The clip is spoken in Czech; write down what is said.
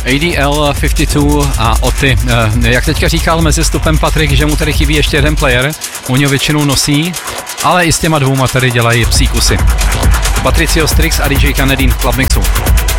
ADL 52 a Oty. Jak teďka říkal mezi stupem Patrik, že mu tady chybí ještě jeden player, oni ho většinou nosí, ale i s těma dvouma tady dělají psí kusy. Patricio Strix a DJ Kanedin v Club Mixu.